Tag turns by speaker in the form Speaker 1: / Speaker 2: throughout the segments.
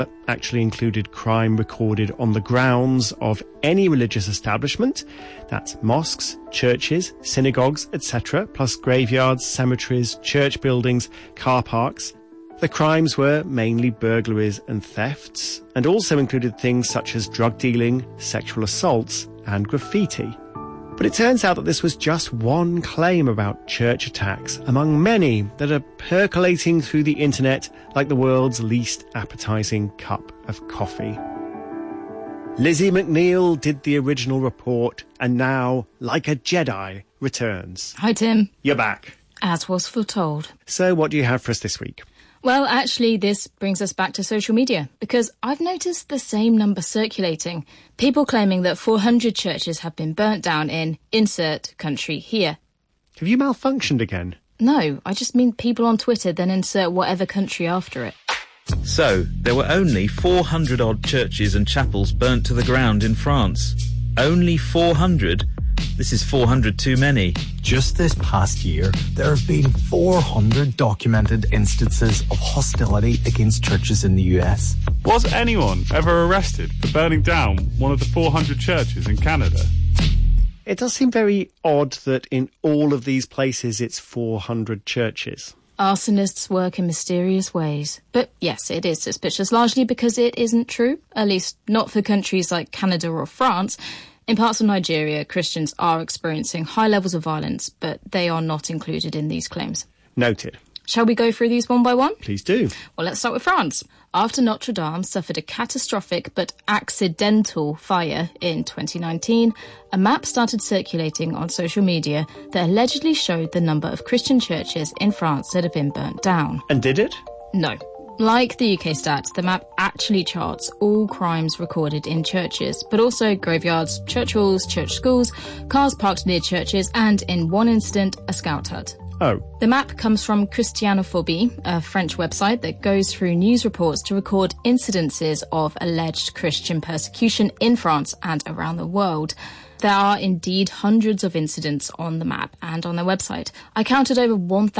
Speaker 1: actually included crime recorded on the grounds of any religious establishment. That's mosques, churches, synagogues, etc., plus graveyards, cemeteries, church buildings, car parks. The crimes were mainly burglaries and thefts, and also included things such as drug dealing, sexual assaults, and graffiti. But it turns out that this was just one claim about church attacks among many that are percolating through the internet like the world's least appetizing cup of coffee. Lizzie McNeil did the original report and now, like a Jedi, returns.
Speaker 2: Hi, Tim.
Speaker 1: You're back.
Speaker 2: As was foretold.
Speaker 1: So what do you have for us this week?
Speaker 2: Well, actually, this brings us back to social media, because I've noticed the same number circulating. People claiming that 400 churches have been burnt down in insert country here.
Speaker 1: Have you malfunctioned again?
Speaker 2: No, I just mean people on Twitter then insert whatever country after it.
Speaker 3: So, there were only 400-odd churches and chapels burnt to the ground in France. Only 400? This is 400 too many.
Speaker 4: Just this past year, there have been 400 documented instances of hostility against churches in the US.
Speaker 5: Was anyone ever arrested for burning down one of the 400 churches in Canada?
Speaker 1: It does seem very odd that in all of these places it's 400 churches.
Speaker 2: Arsonists work in mysterious ways. But yes, it is suspicious, largely because it isn't true, at least not for countries like Canada or France. In parts of Nigeria, Christians are experiencing high levels of violence, but they are not included in these claims.
Speaker 1: Noted.
Speaker 2: Shall we go through these one by one?
Speaker 1: Please do.
Speaker 2: Well, let's start with France. After Notre Dame suffered a catastrophic but accidental fire in 2019, a map started circulating on social media that allegedly showed the number of Christian churches in France that have been burnt down.
Speaker 1: And did it?
Speaker 2: No. Like the UK stats, the map actually charts all crimes recorded in churches, but also graveyards, church halls, church schools, cars parked near churches, and in one incident, a scout hut.
Speaker 1: Oh.
Speaker 2: The map comes from Christianophobie, a French website that goes through news reports to record incidences of alleged Christian persecution in France and around the world. There are indeed hundreds of incidents on the map and on their website. I counted over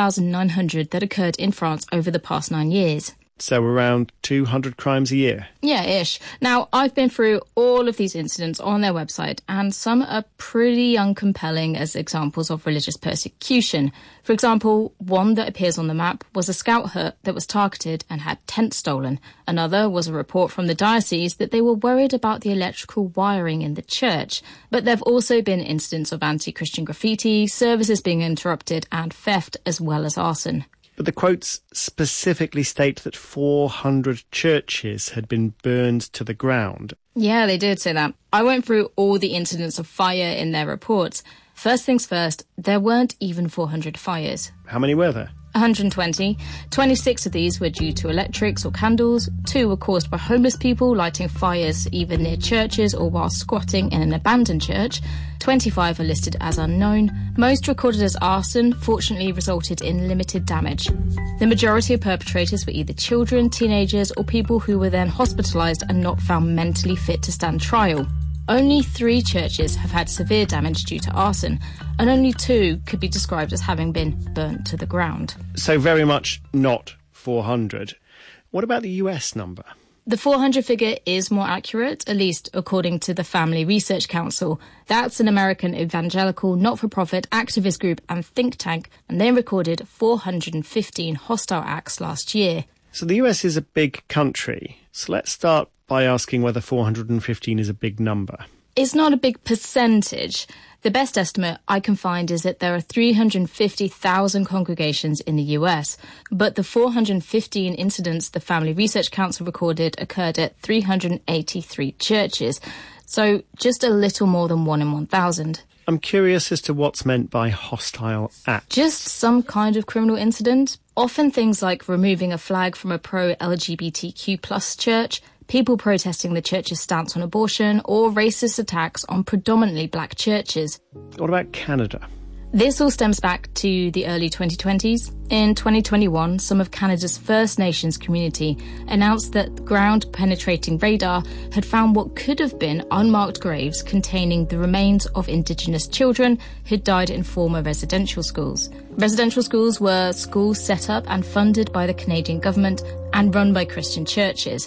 Speaker 2: 1,900 that occurred in France over the past 9 years.
Speaker 1: So around 200 crimes a year?
Speaker 2: Yeah, ish. Now, I've been through all of these incidents on their website, and some are pretty uncompelling as examples of religious persecution. For example, one that appears on the map was a scout hut that was targeted and had tents stolen. Another was a report from the diocese that they were worried about the electrical wiring in the church. But there have also been incidents of anti-Christian graffiti, services being interrupted, and theft, as well as arson.
Speaker 1: But the quotes specifically state that 400 churches had been burned to the ground.
Speaker 2: Yeah, they did say that. I went through all the incidents of fire in their reports. First things first, there weren't even 400 fires.
Speaker 1: How many were there?
Speaker 2: 120. 26 of these were due to electrics or candles. 2 were caused by homeless people lighting fires either near churches or while squatting in an abandoned church. 25 are listed as unknown. Most recorded as arson fortunately resulted in limited damage. The majority of perpetrators were either children, teenagers, or people who were then hospitalised and not found mentally fit to stand trial. Only 3 churches have had severe damage due to arson, and only 2 could be described as having been burnt to the ground.
Speaker 1: So very much not 400. What about the US number?
Speaker 2: The 400 figure is more accurate, at least according to the Family Research Council. That's an American evangelical, not-for-profit activist group and think tank, and they recorded 415 hostile acts last year.
Speaker 1: So the US is a big country. So let's start by asking whether 415 is a big number.
Speaker 2: It's not a big percentage. The best estimate I can find is that there are 350,000 congregations in the US, but the 415 incidents the Family Research Council recorded occurred at 383 churches, so just a little more than 1 in 1,000.
Speaker 1: I'm curious as to what's meant by hostile act.
Speaker 2: Just some kind of criminal incident. Often things like removing a flag from a pro-LGBTQ+ church, people protesting the church's stance on abortion, or racist attacks on predominantly black churches.
Speaker 1: What about Canada?
Speaker 2: This all stems back to the early 2020s. In 2021, some of Canada's First Nations community announced that ground-penetrating radar had found what could have been unmarked graves containing the remains of Indigenous children who'd died in former residential schools. Residential schools were schools set up and funded by the Canadian government and run by Christian churches.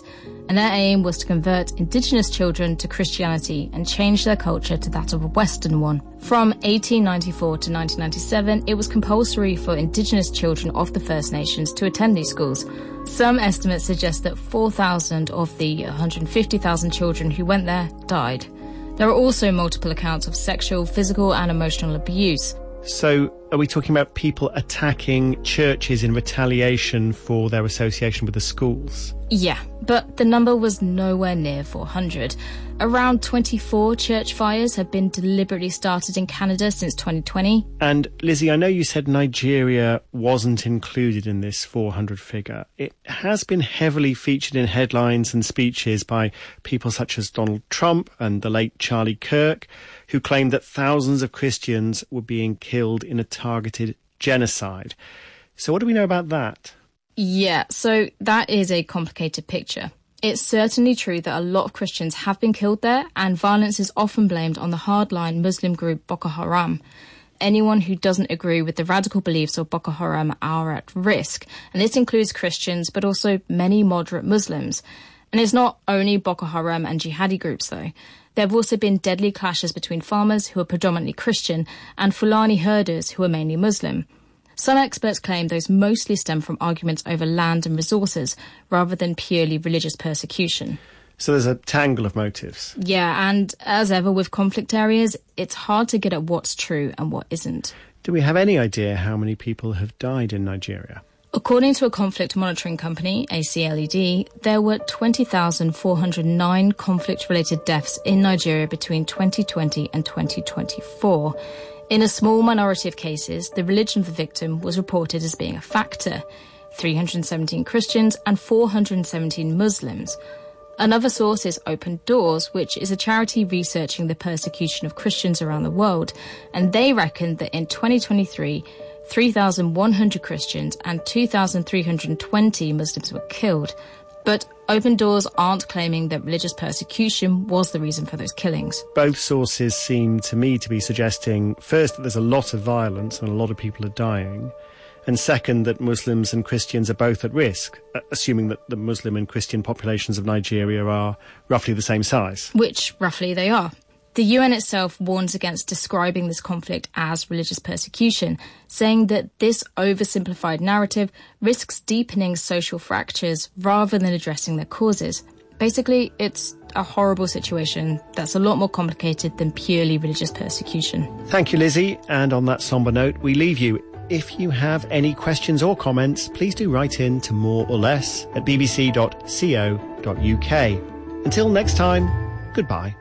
Speaker 2: and their aim was to convert indigenous children to Christianity and change their culture to that of a Western one. From 1894 to 1997, it was compulsory for indigenous children of the First Nations to attend these schools. Some estimates suggest that 4,000 of the 150,000 children who went there died. There are also multiple accounts of sexual, physical and emotional abuse.
Speaker 1: So are we talking about people attacking churches in retaliation for their association with the schools?
Speaker 2: Yeah, but the number was nowhere near 400. Around 24 church fires have been deliberately started in Canada since 2020.
Speaker 1: And Lizzie, I know you said Nigeria wasn't included in this 400 figure. It has been heavily featured in headlines and speeches by people such as Donald Trump and the late Charlie Kirk, who claimed that thousands of Christians were being killed in a targeted genocide. So what do we know about that?
Speaker 2: Yeah, so that is a complicated picture. It's certainly true that a lot of Christians have been killed there, and violence is often blamed on the hardline Muslim group Boko Haram. Anyone who doesn't agree with the radical beliefs of Boko Haram are at risk, and this includes Christians, but also many moderate Muslims. And it's not only Boko Haram and jihadi groups, though. There have also been deadly clashes between farmers who are predominantly Christian and Fulani herders who are mainly Muslim. Some experts claim those mostly stem from arguments over land and resources rather than purely religious persecution.
Speaker 1: So there's a tangle of motives.
Speaker 2: Yeah, and as ever with conflict areas, it's hard to get at what's true and what isn't.
Speaker 1: Do we have any idea how many people have died in Nigeria?
Speaker 2: According to a conflict monitoring company, ACLED, there were 20,409 conflict-related deaths in Nigeria between 2020 and 2024. In a small minority of cases, the religion of the victim was reported as being a factor: 317 Christians and 417 Muslims. Another source is Open Doors, which is a charity researching the persecution of Christians around the world, and they reckon that in 2023, 3,100 Christians and 2,320 Muslims were killed. But Open Doors aren't claiming that religious persecution was the reason for those killings.
Speaker 1: Both sources seem to me to be suggesting, first, that there's a lot of violence and a lot of people are dying, and second, that Muslims and Christians are both at risk, assuming that the Muslim and Christian populations of Nigeria are roughly the same size.
Speaker 2: Which, roughly, they are. The UN itself warns against describing this conflict as religious persecution, saying that this oversimplified narrative risks deepening social fractures rather than addressing their causes. Basically, it's a horrible situation that's a lot more complicated than purely religious persecution.
Speaker 1: Thank you, Lizzie. And on that sombre note, we leave you. If you have any questions or comments, please do write in to moreorless@bbc.co.uk. Until next time, goodbye.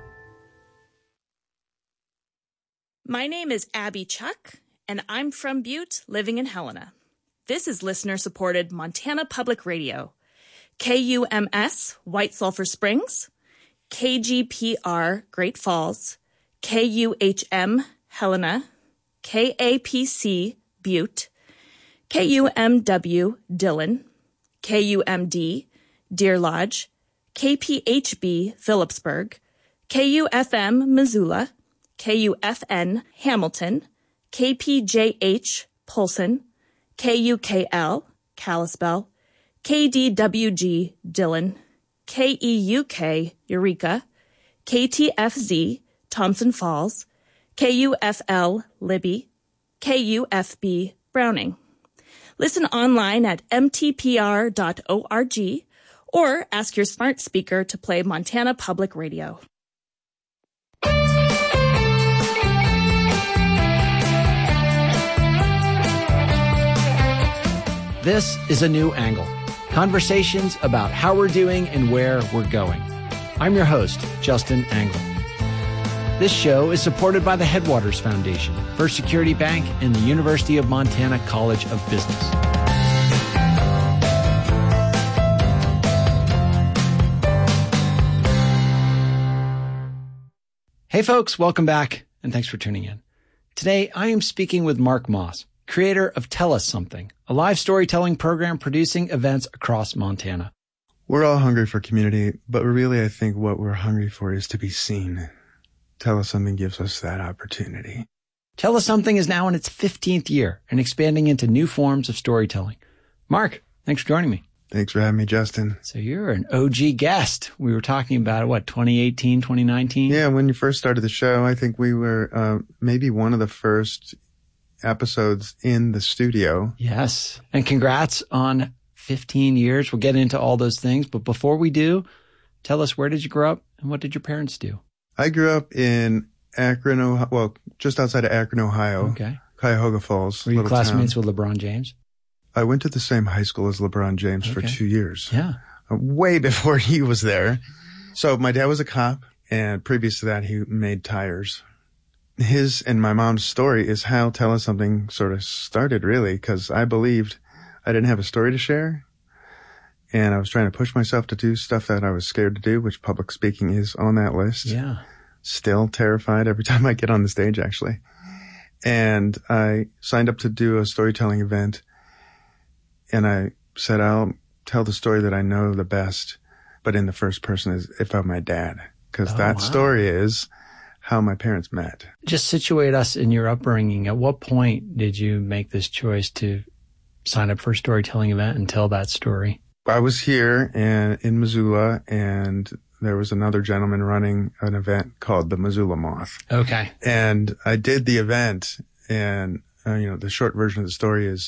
Speaker 6: My name is Abby Chuck, and I'm from Butte, living in Helena. This is listener-supported Montana Public Radio. KUMS, White Sulphur Springs. KGPR, Great Falls. KUHM, Helena. KAPC, Butte. KUMW, Dillon. KUMD, Deer Lodge. KPHB, Phillipsburg. KUFM, Missoula. KUFN, Hamilton, KPJH, Polson, KUKL, Kalispell, KDWG, Dillon, KEUK, Eureka, KTFZ, Thompson Falls, KUFL, Libby, KUFB, Browning. Listen online at mtpr.org or ask your smart speaker to play Montana Public Radio.
Speaker 7: This is A New Angle, conversations about how we're doing and where we're going. I'm your host, Justin Angle. This show is supported by the Headwaters Foundation, First Security Bank, and the University of Montana College of Business. Hey folks, welcome back, and thanks for tuning in. Today, I am speaking with Mark Moss, creator of Tell Us Something, a live storytelling program producing events across Montana.
Speaker 8: We're all hungry for community, but really I think what we're hungry for is to be seen. Tell Us Something gives us that opportunity.
Speaker 7: Tell Us Something is now in its 15th year and expanding into new forms of storytelling. Mark, thanks for joining me.
Speaker 8: Thanks for having me, Justin.
Speaker 7: So you're an OG guest. We were talking about, 2018, 2019?
Speaker 8: Yeah, when you first started the show, I think we were maybe one of the first episodes in the studio.
Speaker 7: Yes. And congrats on 15 years. We'll get into all those things. But before we do, tell us, where did you grow up and what did your parents do?
Speaker 8: I grew up in Akron, Ohio, well, just outside of Akron, Ohio.
Speaker 7: Okay.
Speaker 8: Cuyahoga Falls.
Speaker 7: Were you classmates
Speaker 8: town.
Speaker 7: with LeBron James?
Speaker 8: I went to the same high school as LeBron James for 2 years.
Speaker 7: Yeah.
Speaker 8: Way before he was there. So my dad was a cop, and previous to that, he made tires. His and my mom's story is how Tell Us Something sort of started, really, because I believed I didn't have a story to share. And I was trying to push myself to do stuff that I was scared to do, which public speaking is on that list.
Speaker 7: Yeah.
Speaker 8: Still terrified every time I get on the stage, actually. And I signed up to do a storytelling event. And I said, I'll tell the story that I know the best, but in the first person as if I'm my dad. Because that story is how my parents met.
Speaker 7: Just situate us in your upbringing. At what point did you make this choice to sign up for a storytelling event and tell that story?
Speaker 8: I was here in Missoula, and there was another gentleman running an event called the Missoula Moth.
Speaker 7: Okay.
Speaker 8: And I did the event, and, the short version of the story is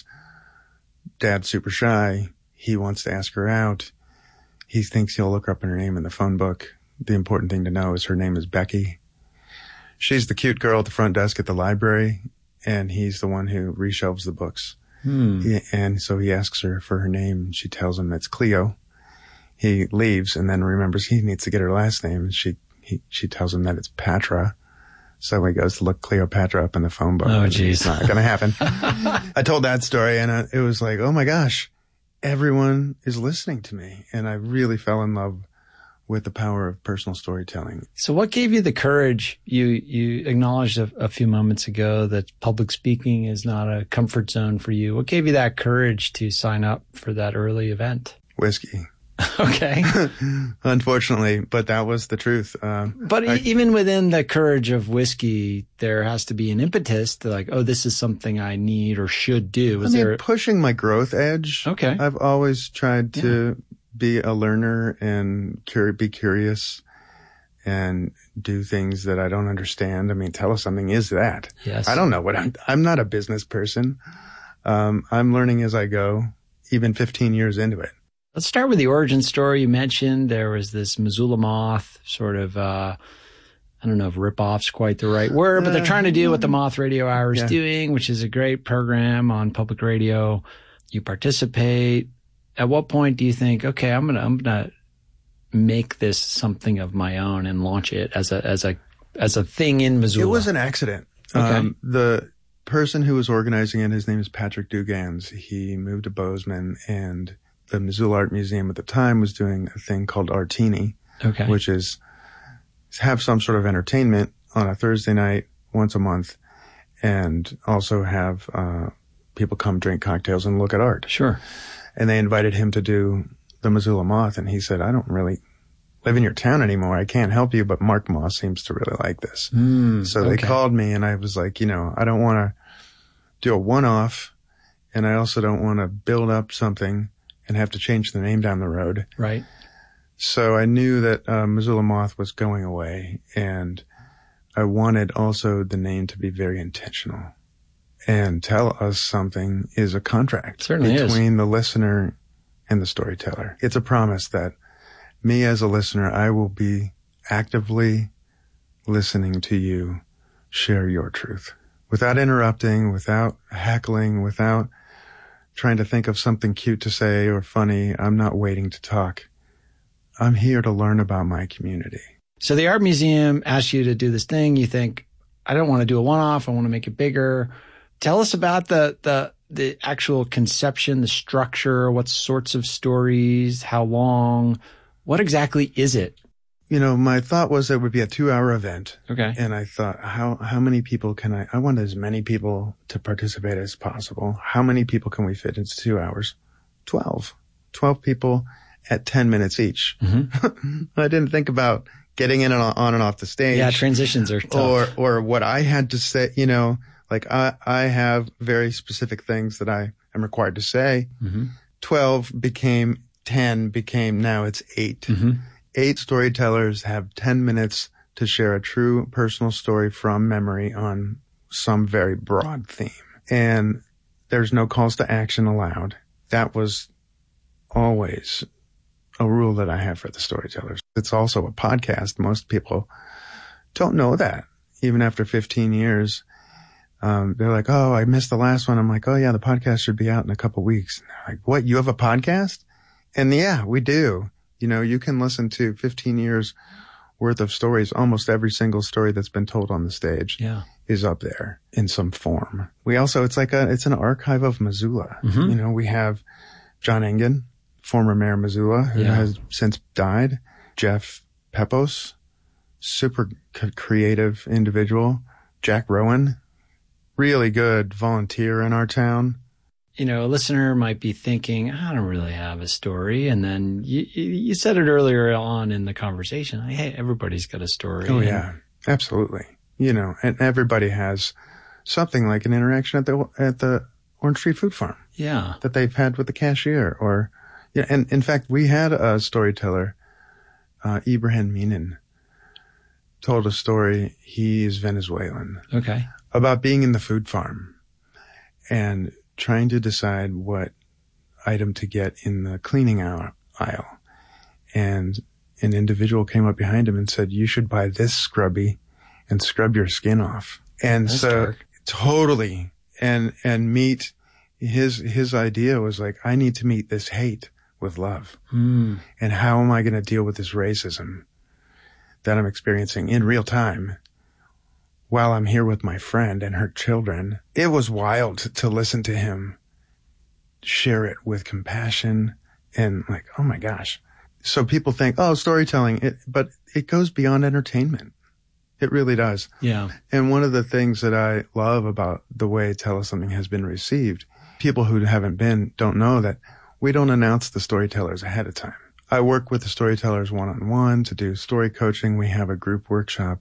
Speaker 8: Dad's super shy. He wants to ask her out. He thinks he'll look up her name in the phone book. The important thing to know is her name is Becky. She's the cute girl at the front desk at the library, and he's the one who reshelves the books. And so he asks her for her name, and she tells him it's Cleo. He leaves and then remembers he needs to get her last name, and she tells him that it's Patra. So he goes to look Cleopatra up in the phone book.
Speaker 7: Oh, geez.
Speaker 8: It's not going to happen. I told that story, and it was like, oh my gosh, everyone is listening to me. And I really fell in love with the power of personal storytelling.
Speaker 7: So what gave you the courage? You acknowledged a few moments ago that public speaking is not a comfort zone for you. What gave you that courage to sign up for that early event?
Speaker 8: Whiskey.
Speaker 7: Okay.
Speaker 8: Unfortunately, but that was the truth.
Speaker 7: Even within the courage of whiskey, there has to be an impetus to like, oh, this is something I need or should do.
Speaker 8: Pushing my growth edge.
Speaker 7: Okay.
Speaker 8: I've always tried to be a learner and be curious and do things that I don't understand. I mean, Tell Us Something is that.
Speaker 7: Yes.
Speaker 8: I don't know what I'm not a business person. I'm learning as I go, even 15 years into it.
Speaker 7: Let's start with the origin story. You mentioned there was this Missoula Moth sort of, I don't know if rip-off's quite the right word, but they're trying to do what the Moth Radio Hour is doing, which is a great program on public radio. You participate. At what point do you think, okay, I'm gonna make this something of my own and launch it as a thing in Missoula?
Speaker 8: It was an accident.
Speaker 7: Okay.
Speaker 8: The person who was organizing it, his name is Patrick Dugans. He moved to Bozeman, and the Missoula Art Museum at the time was doing a thing called Artini, which is have some sort of entertainment on a Thursday night once a month, and also have people come drink cocktails and look at art.
Speaker 7: Sure.
Speaker 8: And they invited him to do the Missoula Moth, and he said, I don't really live in your town anymore. I can't help you, but Mark Moss seems to really like this. So they called me, and I was like, I don't want to do a one-off, and I also don't want to build up something and have to change the name down the road.
Speaker 7: Right.
Speaker 8: So I knew that Missoula Moth was going away, and I wanted also the name to be very intentional. And Tell Us Something is a contract between the listener and the storyteller. It's a promise that me as a listener, I will be actively listening to you share your truth without interrupting, without heckling, without trying to think of something cute to say or funny. I'm not waiting to talk. I'm here to learn about my community.
Speaker 7: So the art museum asks you to do this thing. You think, I don't want to do a one-off. I want to make it bigger. Tell us about the actual conception, the structure, what sorts of stories, how long, what exactly is it?
Speaker 8: My thought was it would be a 2-hour event.
Speaker 7: Okay.
Speaker 8: And I thought, how many people I want as many people to participate as possible. How many people can we fit into 2 hours? 12 people at 10 minutes each.
Speaker 7: Mm-hmm.
Speaker 8: I didn't think about getting in and on and off the stage.
Speaker 7: Yeah, transitions are tough.
Speaker 8: Or what I had to say, like I have very specific things that I am required to say.
Speaker 7: Mm-hmm.
Speaker 8: 12 became 10 became, now it's 8.
Speaker 7: Mm-hmm.
Speaker 8: 8 storytellers have 10 minutes to share a true personal story from memory on some very broad theme. And there's no calls to action allowed. That was always a rule that I have for the storytellers. It's also a podcast. Most people don't know that. Even after 15 years, they're like, oh, I missed the last one. I'm like, oh yeah, the podcast should be out in a couple weeks. And they're like, what, you have a podcast? And yeah, we do. You know, you can listen to 15 years worth of stories. Almost every single story that's been told on the stage is up there in some form. We also, it's an archive of Missoula.
Speaker 7: Mm-hmm.
Speaker 8: You know, we have John Engen, former mayor of Missoula, who has since died. Jeff Pepos, super creative individual. Jack Rowan, really good volunteer in our town.
Speaker 7: You know, a listener might be thinking, I don't really have a story. And then you said it earlier on in the conversation. Hey, everybody's got a story.
Speaker 8: Oh, yeah, absolutely. You know, and everybody has something like an interaction at the Orange Tree Food Farm.
Speaker 7: Yeah.
Speaker 8: That they've had with the cashier or, yeah. And in fact, we had a storyteller, Ibrahim Minin, told a story. He is Venezuelan.
Speaker 7: Okay. About
Speaker 8: being in the food farm and trying to decide what item to get in the cleaning aisle. And an individual came up behind him and said, you should buy this scrubby and scrub your skin off. And
Speaker 7: that's
Speaker 8: so
Speaker 7: dark.
Speaker 8: Totally. And meet his idea was like, I need to meet this hate with love. And how am I going to deal with this racism that I'm experiencing in real time while I'm here with my friend and her children? It was wild to listen to him share it with compassion and like, oh my gosh. So people think, oh, storytelling, but it goes beyond entertainment. It really does.
Speaker 7: Yeah.
Speaker 8: And one of the things that I love about the way Tell Us Something has been received, people who haven't been don't know that we don't announce the storytellers ahead of time. I work with the storytellers one-on-one to do story coaching. We have a group workshop.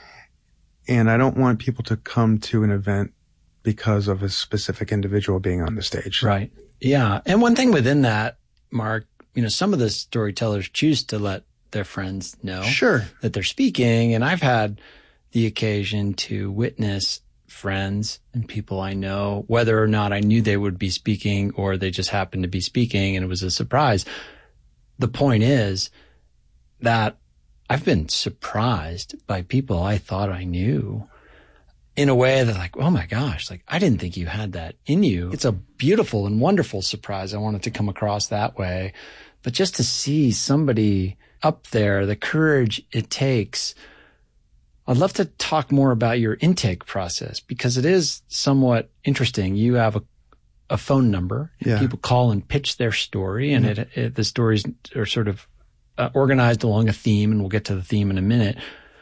Speaker 8: And I don't want people to come to an event because of a specific individual being on the stage.
Speaker 7: Right. Yeah. And one thing within that, Mark, you know, some of the storytellers choose to let their friends know that they're speaking. And I've had the occasion to witness friends and people I know, whether or not I knew they would be speaking or they just happened to be speaking and it was a surprise. The point is that I've been surprised by people I thought I knew in a way that like, oh my gosh, like I didn't think you had that in you. It's a beautiful and wonderful surprise. I want it to come across that way. But just to see somebody up there, the courage it takes. I'd love to talk more about your intake process because it is somewhat interesting. You have a phone number.
Speaker 8: Yeah.
Speaker 7: People call and pitch their story, and the stories are sort of organized along a theme, and we'll get to the theme in a minute.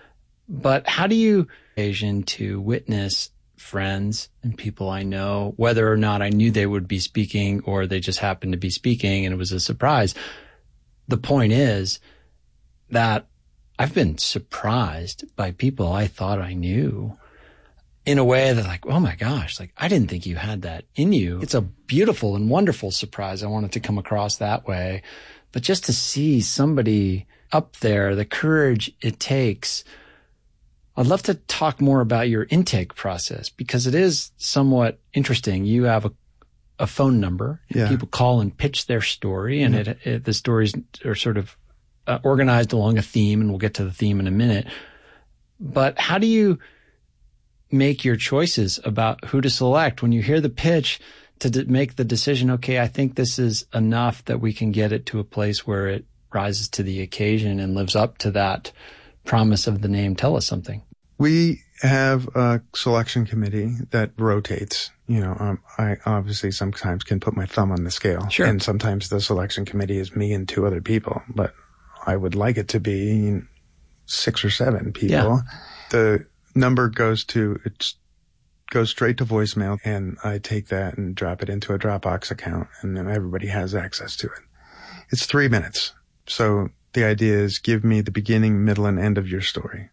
Speaker 7: But how do you occasion to witness friends and people I know, whether or not I knew they would be speaking or they just happened to be speaking and it was a surprise? The point is that I've been surprised by people I thought I knew in a way that like, oh my gosh, like I didn't think you had that in you. It's a beautiful and wonderful surprise. I want it to come across that way. But just to see somebody up there, the courage it takes. I'd love to talk more about your intake process because it is somewhat interesting. You have a phone number.
Speaker 8: Yeah. People
Speaker 7: call and pitch their story, and the stories are sort of organized along a theme, and we'll get to the theme in a minute. But how do you make your choices about who to select when you hear the pitch to make the decision, okay, I think this is enough that we can get it to a place where it rises to the occasion and lives up to that promise of the name Tell Us Something?
Speaker 8: We have a selection committee that rotates. You know, I obviously sometimes can put my thumb on the scale.
Speaker 7: Sure.
Speaker 8: And sometimes the selection committee is me and 2 other people, but I would like it to be 6 or 7 people.
Speaker 7: Yeah.
Speaker 8: The number goes straight to voicemail, and I take that and drop it into a Dropbox account, and then everybody has access to it. It's 3 minutes. So the idea is give me the beginning, middle, and end of your story.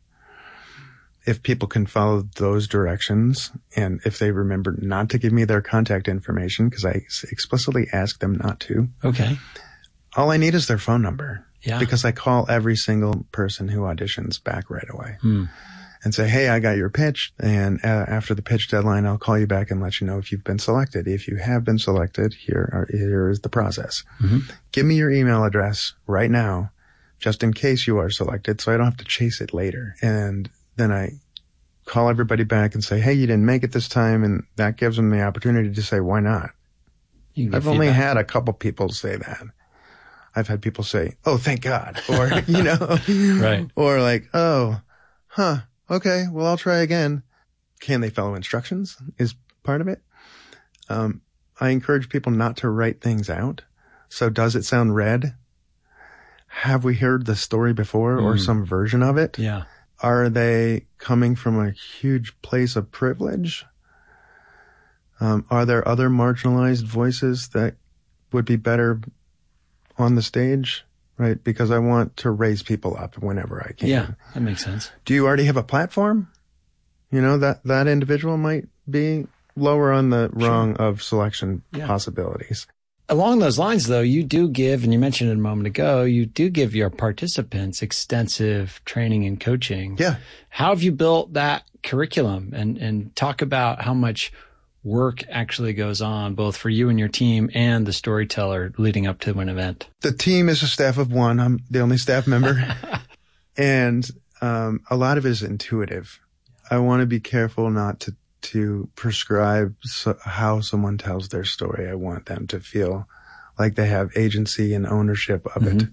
Speaker 8: If people can follow those directions, and if they remember not to give me their contact information, because I explicitly ask them not to.
Speaker 7: Okay.
Speaker 8: all I need is their phone number.
Speaker 7: Yeah.
Speaker 8: Because I call every single person who auditions back right away and say, hey, I got your pitch. And after the pitch deadline, I'll call you back and let you know if you've been selected. If you have been selected, here is the process. Give me your email address right now, just in case you are selected, so I don't have to chase it later. And then I call everybody back and say, hey, you didn't make it this time. And that gives them the opportunity to say, why not? I've only had a couple people say that. I've had people say, oh, thank God. Or,
Speaker 7: right.
Speaker 8: Or like, oh, okay, well, I'll try again. Can they follow instructions is part of it. I encourage people not to write things out. So does it sound read? Have we heard the story before or some version of it?
Speaker 7: Yeah.
Speaker 8: Are they coming from a huge place of privilege? Are there other marginalized voices that would be better on the stage? Right? Because I want to raise people up whenever I can.
Speaker 7: Yeah, that makes sense.
Speaker 8: Do you already have a platform? That individual might be lower on the rung of selection possibilities.
Speaker 7: Along those lines, though, you do give, and you mentioned it a moment ago, you do give your participants extensive training and coaching.
Speaker 8: Yeah.
Speaker 7: How have you built that curriculum? And talk about how much work actually goes on, both for you and your team and the storyteller leading up to an event.
Speaker 8: The team is a staff of one. I'm the only staff member. And a lot of it is intuitive. I want to be careful not to prescribe how someone tells their story. I want them to feel like they have agency and ownership of it.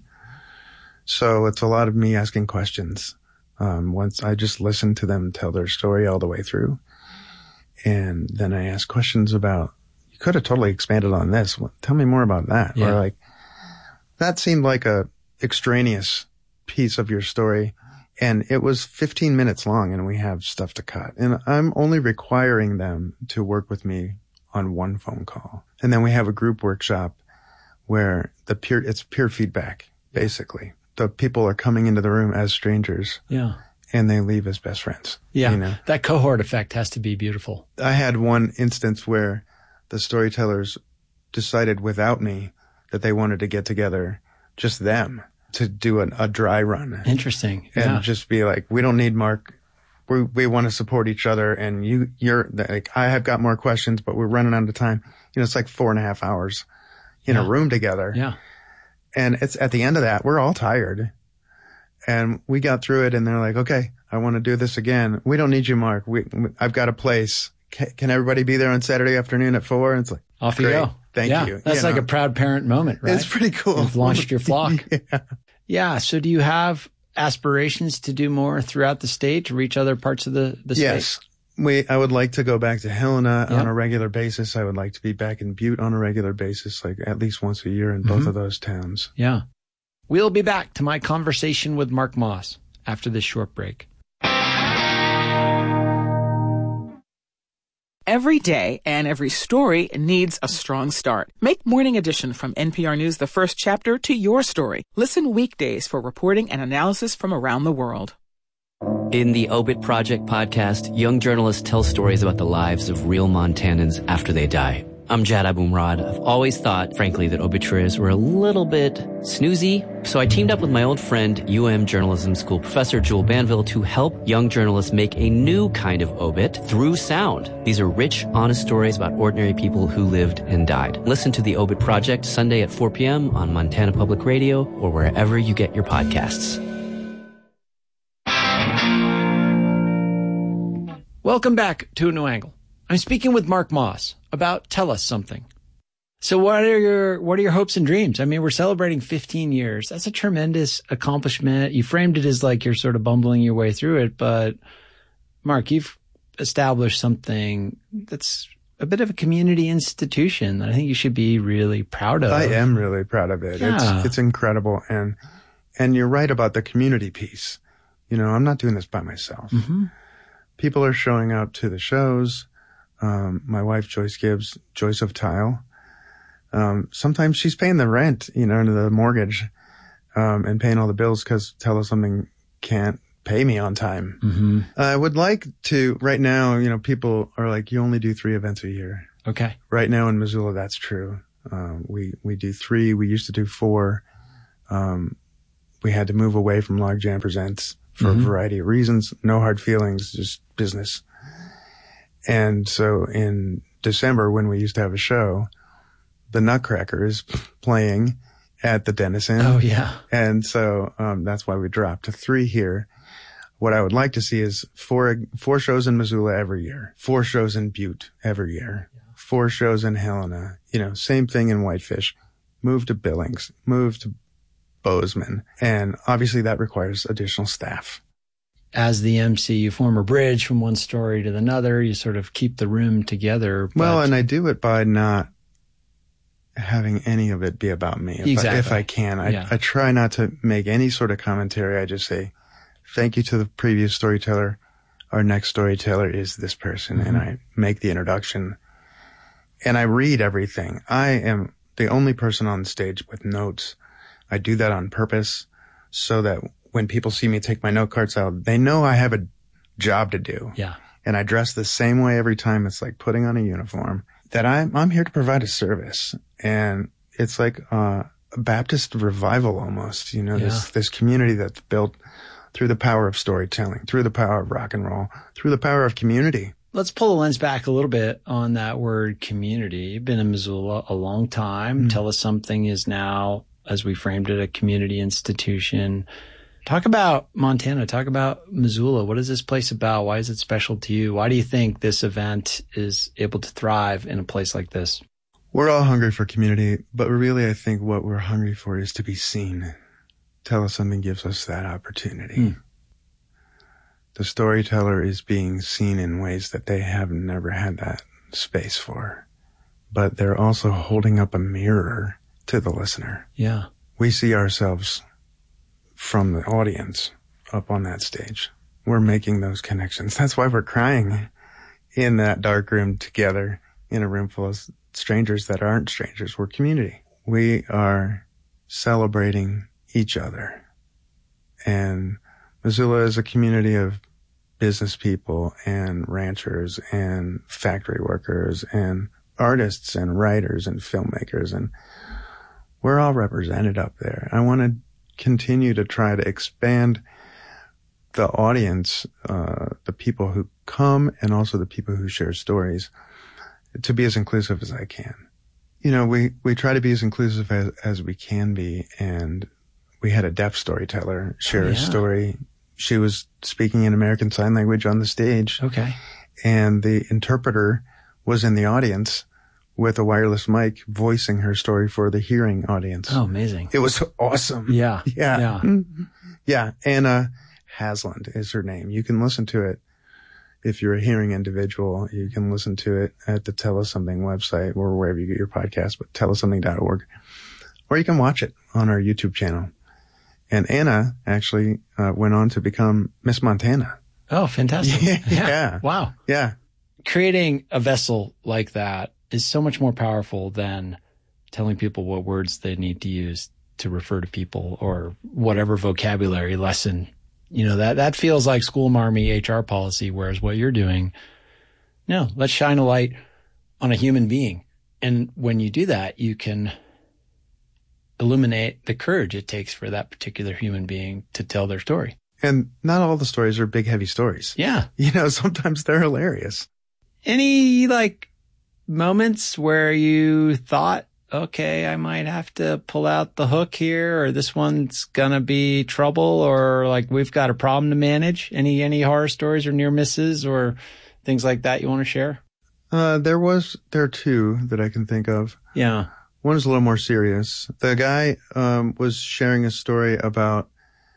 Speaker 8: So it's a lot of me asking questions. Once I just listen to them tell their story all the way through. And then I ask questions about, you could have totally expanded on this. Tell me more about that.
Speaker 7: Yeah.
Speaker 8: Or like, that seemed like a extraneous piece of your story. And it was 15 minutes long and we have stuff to cut. And I'm only requiring them to work with me on one phone call. And then we have a group workshop where it's peer feedback, basically. The people are coming into the room as strangers.
Speaker 7: Yeah.
Speaker 8: And they leave as best friends.
Speaker 7: Yeah. That cohort effect has to be beautiful.
Speaker 8: I had one instance where the storytellers decided without me that they wanted to get together, just them, to do a dry run.
Speaker 7: Interesting.
Speaker 8: And just be like, we don't need Mark. We want to support each other. And you're like, I have got more questions, but we're running out of time. It's like 4.5 hours in a room together.
Speaker 7: Yeah.
Speaker 8: And it's at the end of that, we're all tired. And we got through it and they're like, okay, I want to do this again. We don't need you, Mark. I've got a place. Can everybody be there on Saturday afternoon at 4? And it's like,
Speaker 7: off you go.
Speaker 8: Thank you.
Speaker 7: That's like a proud parent moment, right?
Speaker 8: It's pretty cool.
Speaker 7: You've launched your flock. Yeah. So do you have aspirations to do more throughout the state, to reach other parts of the state?
Speaker 8: Yes. I would like to go back to Helena on a regular basis. I would like to be back in Butte on a regular basis, like at least once a year in both of those towns.
Speaker 7: Yeah. We'll be back to my conversation with Mark Moss after this short break.
Speaker 9: Every day and every story needs a strong start. Make Morning Edition from NPR News the first chapter to your story. Listen weekdays for reporting and analysis from around the world.
Speaker 10: In the Obit Project podcast, young journalists tell stories about the lives of real Montanans after they die. I'm Jad Abumrad. I've always thought, frankly, that obituaries were a little bit snoozy. So I teamed up with my old friend, UM Journalism School professor Jewel Banville, to help young journalists make a new kind of obit through sound. These are rich, honest stories about ordinary people who lived and died. Listen to the Obit Project Sunday at 4 p.m. on Montana Public Radio or wherever you get your podcasts.
Speaker 7: Welcome back to A New Angle. I'm speaking with Mark Moss about Tell Us Something. So what are your hopes and dreams? I mean, we're celebrating 15 years. That's a tremendous accomplishment. You framed it as like you're sort of bumbling your way through it, but Mark, you've established something that's a bit of a community institution that I think you should be really proud of.
Speaker 8: I am really proud of it.
Speaker 7: Yeah.
Speaker 8: It's incredible. And you're right about the community piece. I'm not doing this by myself.
Speaker 7: Mm-hmm.
Speaker 8: People are showing up to the shows. My wife, Joyce Gibbs, Joyce of Tile. Sometimes she's paying the rent, the mortgage, and paying all the bills because Tell Us Something can't pay me on time.
Speaker 7: Mm-hmm.
Speaker 8: I would like to, right now, people are like, you only do 3 events a year.
Speaker 7: Okay.
Speaker 8: Right now in Missoula, that's true. We do 3. We used to do 4. We had to move away from Logjam Presents for a variety of reasons. No hard feelings, just business. And so in December, when we used to have a show, the Nutcracker is playing at the Denison.
Speaker 7: Oh, yeah.
Speaker 8: And so that's why we dropped to 3 here. What I would like to see is 4 shows in Missoula every year, 4 shows in Butte every year, 4 shows in Helena. Same thing in Whitefish. Move to Billings, move to Bozeman. And obviously that requires additional staff.
Speaker 7: As the MC, you form a bridge from one story to another. You sort of keep the room together.
Speaker 8: Well, and I do it by not having any of it be about me. If I can. I try not to make any sort of commentary. I just say, thank you to the previous storyteller. Our next storyteller is this person. And I make the introduction. And I read everything. I am the only person on stage with notes. I do that on purpose so that when people see me take my note cards out, they know I have a job to do.
Speaker 7: Yeah.
Speaker 8: And I dress the same way every time. It's like putting on a uniform. That I'm here to provide a service. And it's like a Baptist revival almost, this community that's built through the power of storytelling, through the power of rock and roll, through the power of community.
Speaker 7: Let's pull the lens back a little bit on that word community. You've been in Missoula a long time. Tell Us Something is now, as we framed it, a community institution. Talk about Montana. Talk about Missoula. What is this place about? Why is it special to you? Why do you think this event is able to thrive in a place like this?
Speaker 8: We're all hungry for community, but really I think what we're hungry for is to be seen. Tell Us Something gives us that opportunity. The storyteller is being seen in ways that they have never had that space for. But they're also holding up a mirror to the listener.
Speaker 7: Yeah.
Speaker 8: We see ourselves from the audience up on that stage. We're making those connections. That's why we're crying in that dark room together in a room full of strangers that aren't strangers. We're community. We are celebrating each other. And Missoula is a community of business people and ranchers and factory workers and artists and writers and filmmakers. And we're all represented up there. I want to continue to try to expand the audience, the people who come and also the people who share stories, to be as inclusive as I can. We try to be as inclusive as we can be. And we had a deaf storyteller share a story. She was speaking in American Sign Language on the stage.
Speaker 7: Okay.
Speaker 8: And the interpreter was in the audience with a wireless mic voicing her story for the hearing audience.
Speaker 7: Oh, amazing.
Speaker 8: It was awesome.
Speaker 7: Yeah.
Speaker 8: Yeah. Yeah. Anna Hasland is her name. You can listen to it. If you're a hearing individual, you can listen to it at the Tell Us Something website or wherever you get your podcast, but tellussomething.org. Or you can watch it on our YouTube channel. And Anna actually went on to become Miss Montana.
Speaker 7: Oh, fantastic.
Speaker 8: Yeah.
Speaker 7: Wow.
Speaker 8: Yeah.
Speaker 7: Creating a vessel like that is so much more powerful than telling people what words they need to use to refer to people or whatever vocabulary lesson. That feels like school marmy HR policy, whereas what you're doing, no, let's shine a light on a human being. And when you do that, you can illuminate the courage it takes for that particular human being to tell their story.
Speaker 8: And not all the stories are big, heavy stories.
Speaker 7: Yeah.
Speaker 8: Sometimes they're hilarious.
Speaker 7: Any moments where you thought, okay, I might have to pull out the hook here, or this one's gonna be trouble, or we've got a problem to manage? Any horror stories or near misses or things like that you want to share?
Speaker 8: There are 2 that I can think of.
Speaker 7: Yeah.
Speaker 8: One is a little more serious. The guy was sharing a story about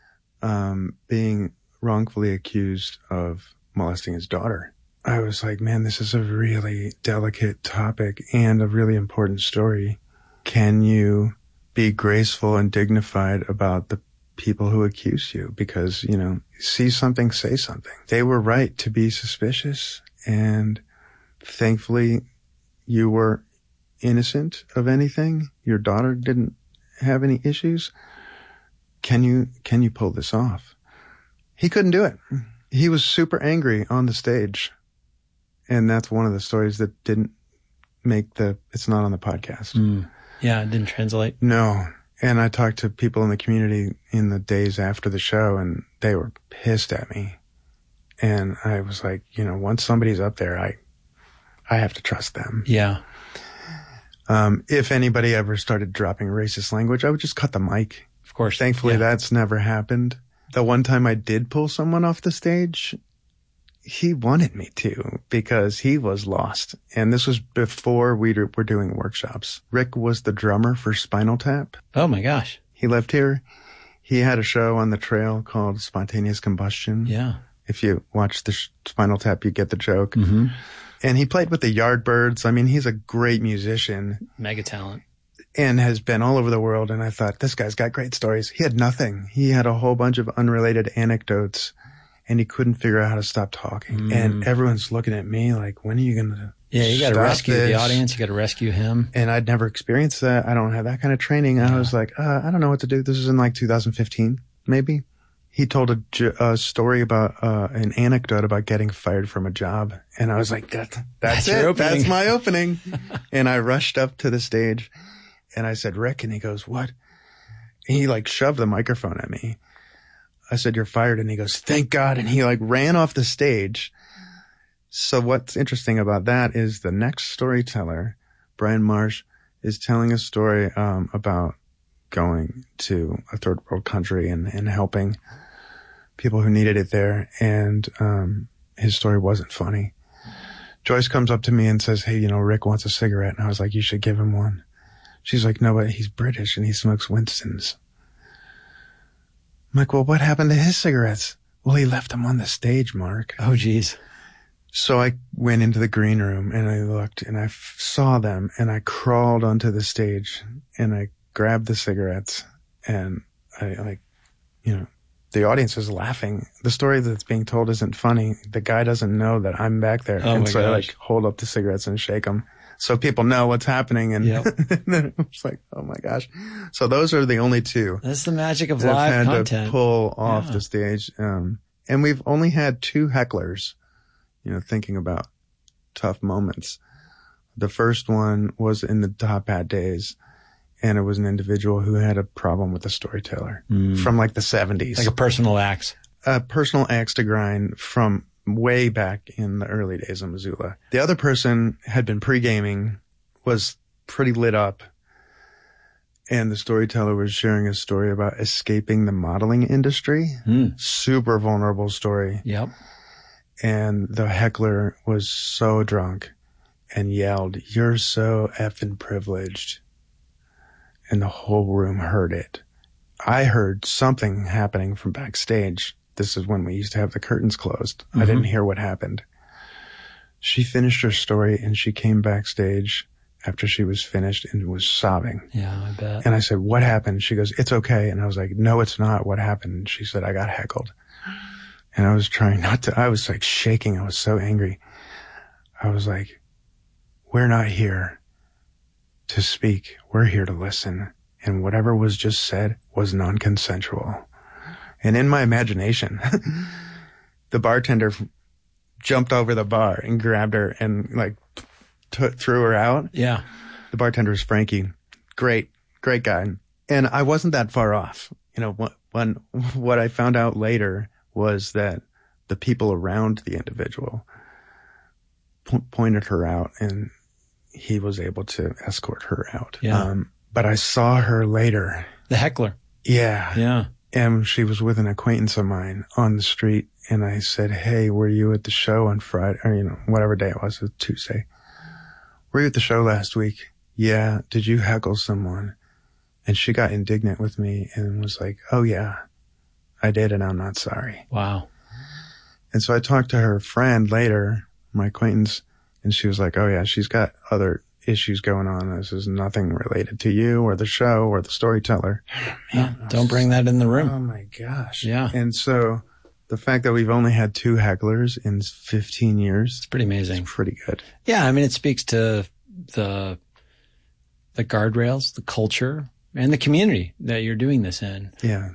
Speaker 8: being wrongfully accused of molesting his daughter. I was like, man, this is a really delicate topic and a really important story. Can you be graceful and dignified about the people who accuse you? Because, see something, say something. They were right to be suspicious. And thankfully, you were innocent of anything. Your daughter didn't have any issues. Can you pull this off? He couldn't do it. He was super angry on the stage. And that's one of the stories that didn't make it's not on the podcast.
Speaker 7: Yeah, it didn't translate.
Speaker 8: No. And I talked to people in the community in the days after the show, and they were pissed at me. And I was like, once somebody's up there, I have to trust them.
Speaker 7: Yeah.
Speaker 8: If anybody ever started dropping racist language, I would just cut the mic.
Speaker 7: Of course.
Speaker 8: Thankfully, that's never happened. The one time I did pull someone off the stage, he wanted me to because he was lost. And this was before we were doing workshops. Rick was the drummer for Spinal Tap.
Speaker 7: Oh, my gosh.
Speaker 8: He lived here. He had a show on the trail called Spontaneous Combustion.
Speaker 7: Yeah.
Speaker 8: If you watch the Spinal Tap, you get the joke.
Speaker 7: Mm-hmm.
Speaker 8: And he played with the Yardbirds. I mean, he's a great musician.
Speaker 7: Mega talent.
Speaker 8: And has been all over the world. And I thought, this guy's got great stories. He had nothing. He had a whole bunch of unrelated anecdotes, and he couldn't figure out how to stop talking. And everyone's looking at me like, when are you going to
Speaker 7: you got to rescue
Speaker 8: this?
Speaker 7: The audience. You got to rescue him.
Speaker 8: And I'd never experienced that. I don't have that kind of training. I was like, I don't know what to do. This is in like 2015, maybe. He told a story about an anecdote about getting fired from a job. And I was like, that's it. That's my opening. And I rushed up to the stage and I said, Rick, and he goes, what? And he like shoved the microphone at me. I said, you're fired. And he goes, thank God. And he like ran off the stage. So what's interesting about that is the next storyteller, Brian Marsh, is telling a story about going to a third world country and helping people who needed it there. And his story wasn't funny. Joyce comes up to me and says, hey, Rick wants a cigarette. And I was like, you should give him one. She's like, no, but he's British and he smokes Winston's. I'm like, well, what happened to his cigarettes? Well, he left them on the stage, Mark.
Speaker 7: Oh, geez.
Speaker 8: So I went into the green room and I looked and I saw them and I crawled onto the stage and I grabbed the cigarettes and I the audience is laughing. The story that's being told isn't funny. The guy doesn't know that I'm back there. And so I hold up the cigarettes and shake them so people know what's happening. And, and then I was like, oh my gosh. So those are the only two.
Speaker 7: That's the magic of live content.
Speaker 8: To pull off the stage. And we've only had 2 hecklers, thinking about tough moments. The first one was in the Top Hat days. And it was an individual who had a problem with a storyteller from like the 70s.
Speaker 7: Like a personal axe.
Speaker 8: A personal axe to grind from way back in the early days of Missoula. The other person had been pre-gaming, was pretty lit up. And the storyteller was sharing a story about escaping the modeling industry. Super vulnerable story.
Speaker 7: Yep.
Speaker 8: And the heckler was so drunk and yelled, "You're so effing privileged." And the whole room heard it. I heard something happening from backstage. This is when we used to have the curtains closed. I didn't hear what happened. She finished her story and she came backstage after she was finished and was sobbing.
Speaker 7: Yeah, I bet.
Speaker 8: And I said, what happened? She goes, it's okay. And I was like, no, it's not. What happened? And she said, I got heckled. And I was trying not to, I was like shaking. I was so angry. I was like, we're not here to speak. We're here to listen. And whatever was just said was non-consensual. And in my imagination, the bartender jumped over the bar and grabbed her and like threw her out.
Speaker 7: Yeah.
Speaker 8: The bartender was Frankie. Great guy. And I wasn't that far off. What I found out later was that the people around the individual pointed her out and he was able to escort her out.
Speaker 7: Yeah.
Speaker 8: But I saw her later.
Speaker 7: The heckler.
Speaker 8: Yeah.
Speaker 7: Yeah.
Speaker 8: And she was with an acquaintance of mine on the street. And I said, hey, were you at the show on Friday? Or, whatever day it was Tuesday. Were you at the show last week? Yeah. Did you heckle someone? And she got indignant with me and was like, oh yeah, I did. And I'm not sorry.
Speaker 7: Wow.
Speaker 8: And so I talked to her friend later, my acquaintance, and she was like, oh yeah, she's got other issues going on. This is nothing related to you or the show or the storyteller.
Speaker 7: Man, don't bring that in the room.
Speaker 8: Oh my gosh.
Speaker 7: Yeah.
Speaker 8: And so the fact that we've only had 2 hecklers in 15 years.
Speaker 7: It's pretty amazing.
Speaker 8: It's pretty good.
Speaker 7: Yeah. I mean, it speaks to the guardrails, the culture, and the community that you're doing this in.
Speaker 8: Yeah.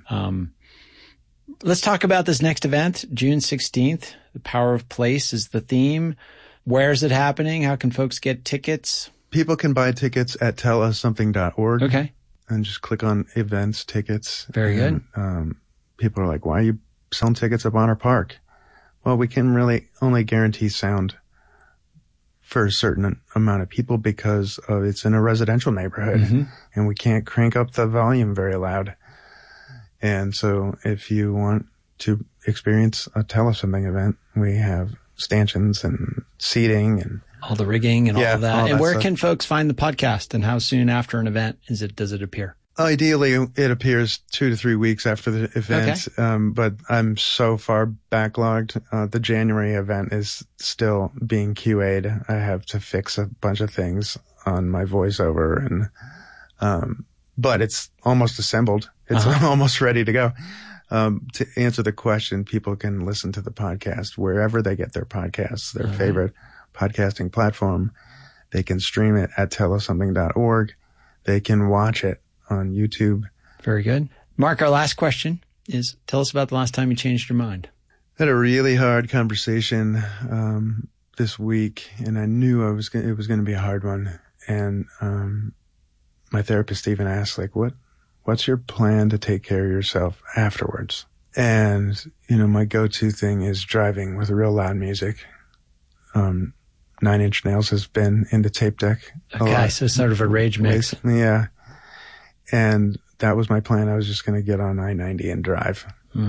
Speaker 7: Let's talk about this next event, June 16th. The Power of Place is the theme. Where is it happening? How can folks get tickets?
Speaker 8: People can buy tickets at tellussomething.org.
Speaker 7: Okay.
Speaker 8: and just click on events, tickets.
Speaker 7: Very good.
Speaker 8: People are like, why are you selling tickets at Bonner Park? Well, we can really only guarantee sound for a certain amount of people because it's in a residential neighborhood, and we can't crank up the volume very loud. And so if you want to experience a Tell Us Something event, we have stanchions and seating and
Speaker 7: all the rigging and all of that. And where
Speaker 8: stuff.
Speaker 7: can folks find the podcast, and how soon after an event does it appear?
Speaker 8: Ideally, it appears 2 to 3 weeks after the event, but I'm so far backlogged. The January event is still being QA'd. I have to fix a bunch of things on my voiceover, and but it's almost assembled. It's almost ready to go. To answer the question, people can listen to the podcast wherever they get their podcasts, their favorite podcasting platform. They can stream it at tellussomething.org. They can watch it on YouTube.
Speaker 7: Very good. Mark, our last question is, tell us about the last time you changed your mind.
Speaker 8: I had a really hard conversation this week, and I knew it was going to be a hard one. And my therapist even asked, like, what's your plan to take care of yourself afterwards? And, my go-to thing is driving with real loud music. 9 Inch Nails has been in the tape deck a lot. So
Speaker 7: sort of a rage mix.
Speaker 8: Yeah. And that was my plan. I was just going to get on I-90 and drive.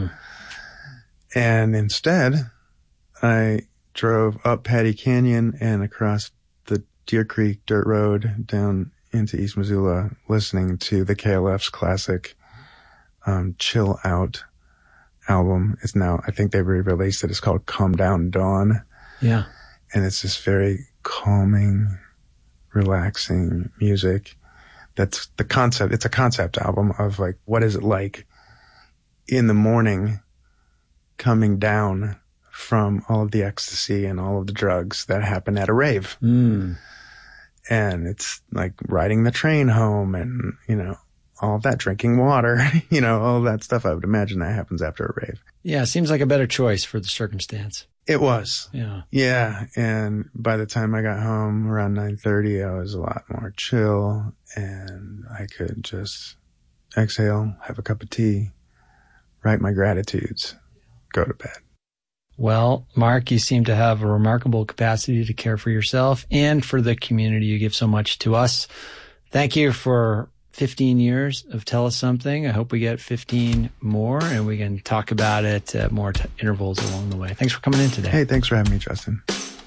Speaker 8: And instead, I drove up Patty Canyon and across the Deer Creek Dirt Road down into East Missoula, listening to the KLF's classic Chill Out album. It's now, I think they re-released it. It's called Calm Down Dawn.
Speaker 7: Yeah.
Speaker 8: And it's this very calming, relaxing music. That's the concept. It's a concept album of like, what is it like in the morning coming down from all of the ecstasy and all of the drugs that happen at a rave. And it's like riding the train home and, all of that, drinking water, all of that stuff. I would imagine that happens after a rave.
Speaker 7: Yeah. Seems like a better choice for the circumstance.
Speaker 8: It was.
Speaker 7: Yeah.
Speaker 8: Yeah. And by the time I got home around 9:30, I was a lot more chill, and I could just exhale, have a cup of tea, write my gratitudes, go to bed.
Speaker 7: Well, Mark, you seem to have a remarkable capacity to care for yourself and for the community. You give so much to us. Thank you for 15 years of Tell Us Something. I hope we get 15 more, and we can talk about it at more intervals along the way. Thanks for coming in today.
Speaker 8: Hey, thanks for having me, Justin.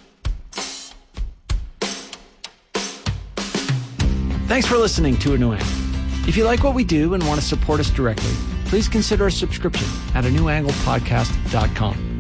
Speaker 7: Thanks for listening to A New Angle. If you like what we do and want to support us directly, please consider a subscription at anewanglepodcast.com.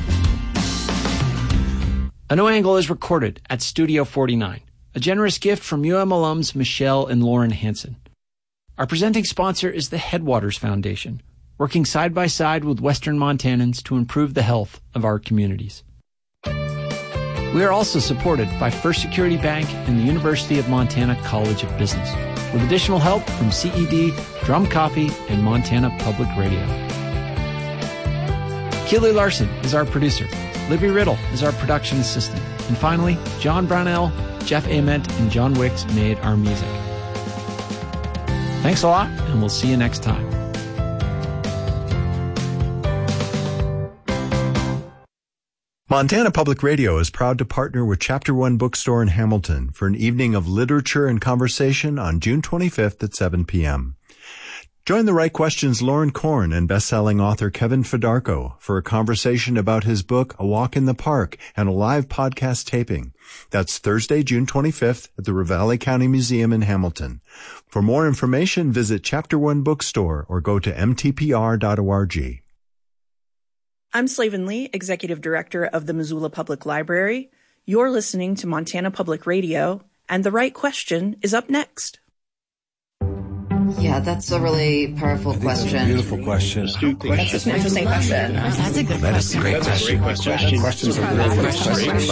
Speaker 7: A New Angle is recorded at Studio 49, a generous gift from UM alums Michelle and Lauren Hansen. Our presenting sponsor is the Headwaters Foundation, working side by side with Western Montanans to improve the health of our communities. We are also supported by First Security Bank and the University of Montana College of Business, with additional help from CED, Drum Coffee, and Montana Public Radio. Keely Larson is our producer. Libby Riddle is our production assistant. And finally, John Brownell, Jeff Ament, and John Wicks made our music. Thanks a lot, and we'll see you next time.
Speaker 11: Montana Public Radio is proud to partner with Chapter One Bookstore in Hamilton for an evening of literature and conversation on June 25th at 7 p.m. Join the Right Questions Lauren Korn and best-selling author Kevin Fedarko for a conversation about his book, A Walk in the Park, and a live podcast taping. That's Thursday, June 25th at the Ravalli County Museum in Hamilton. For more information, visit Chapter One Bookstore or go to mtpr.org.
Speaker 6: I'm Slavin Lee, Executive Director of the Missoula Public Library. You're listening to Montana Public Radio, and The Right Question is up next.
Speaker 12: Yeah, that's a really powerful question.
Speaker 13: A beautiful question.
Speaker 12: That's an interesting question.
Speaker 13: That's a good question. That's a great question. Questions are really great questions.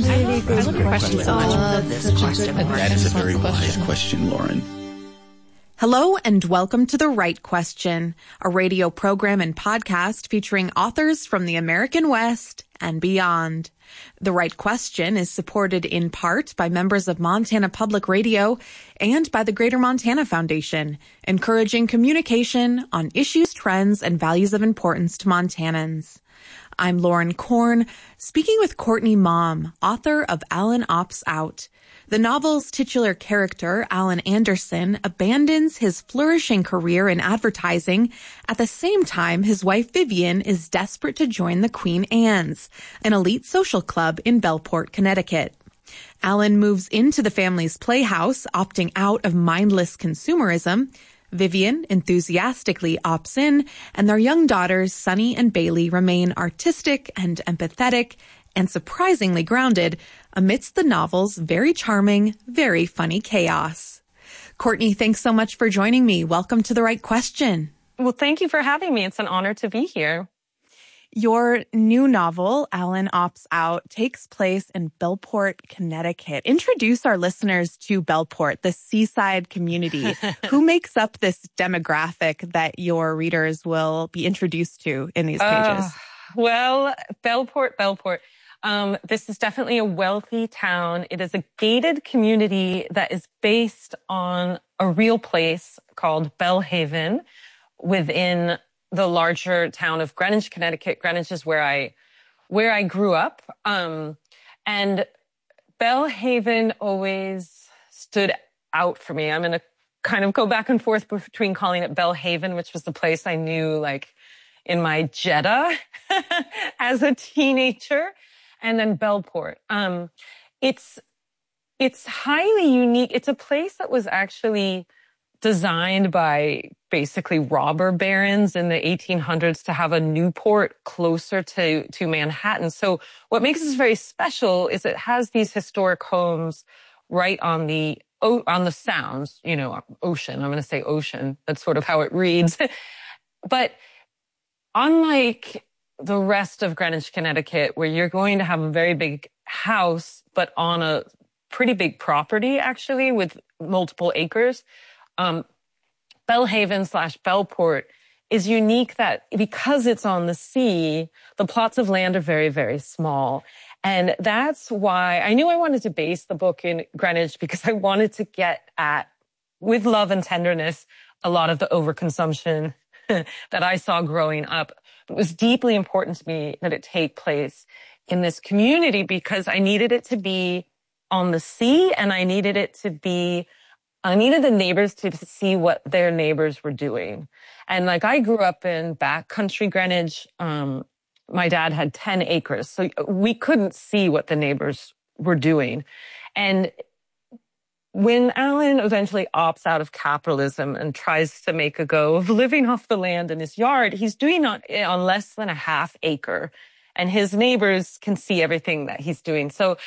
Speaker 14: That is a very wise question, Lauren. Hello and welcome to The Right Question, a radio program and podcast featuring authors from the American West and beyond. The Right Question is supported in part by members of Montana Public Radio and by the Greater Montana Foundation, encouraging communication on issues, trends, and values of importance to Montanans. I'm Lauren Korn, speaking with Courtney Maum, author of Alan Opts Out. The novel's titular character, Alan Anderson, abandons his flourishing career in advertising. At the same time, his wife Vivian is desperate to join the Queen Anne's, an elite social club in Bellport, Connecticut. Alan moves into the family's playhouse, opting out of mindless consumerism. Vivian enthusiastically opts in, and their young daughters, Sunny and Bailey, remain artistic and empathetic and surprisingly grounded amidst the novel's very charming, very funny chaos. Courtney, thanks so much for joining me. Welcome to The Right Question.
Speaker 15: Well, thank you for having me. It's an honor to be here.
Speaker 14: Your new novel, Alan Opts Out, takes place in Bellport, Connecticut. Introduce our listeners to Bellport, the seaside community. Who makes up this demographic that your readers will be introduced to in these pages?
Speaker 15: Well, Bellport. This is definitely a wealthy town. It is a gated community that is based on a real place called Bellhaven within the larger town of Greenwich, Connecticut. Greenwich is where I grew up. And Bellhaven always stood out for me. I'm going to kind of go back and forth between calling it Bellhaven, which was the place I knew like in my Jetta as a teenager, and then Bellport. It's highly unique. It's a place that was actually designed by basically robber barons in the 1800s to have a new port closer to Manhattan. So what makes this very special is it has these historic homes right on the Sounds, ocean. I'm going to say ocean. That's sort of how it reads. But unlike the rest of Greenwich, Connecticut, where you're going to have a very big house, but on a pretty big property, actually, with multiple acres, Bellhaven/Bellport is unique that because it's on the sea, the plots of land are very, very small. And that's why I knew I wanted to base the book in Greenwich, because I wanted to get at, with love and tenderness, a lot of the overconsumption that I saw growing up. It was deeply important to me that it take place in this community because I needed it to be on the sea, and I needed the neighbors to see what their neighbors were doing. And like, I grew up in backcountry Greenwich. My dad had 10 acres, so we couldn't see what the neighbors were doing. And when Alan eventually opts out of capitalism and tries to make a go of living off the land in his yard, he's doing it on less than a half acre, and his neighbors can see everything that he's doing. So